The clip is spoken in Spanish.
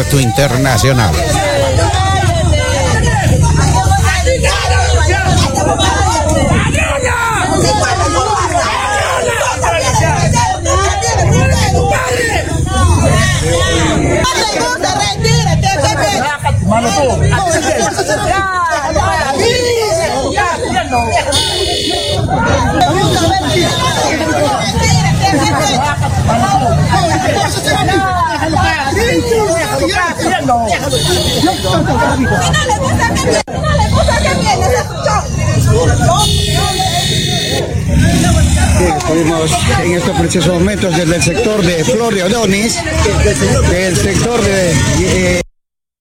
Aeropuerto Internacional. Estuvimos en estos precisos momentos desde el sector de Flor de Odonis, del sector de